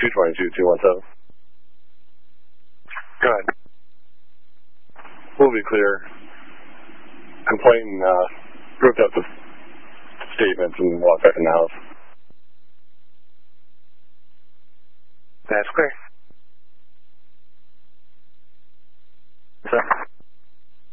222-217. Go ahead. We'll be clear. Complainant ripped up the statements and walked back in the house. That's clear.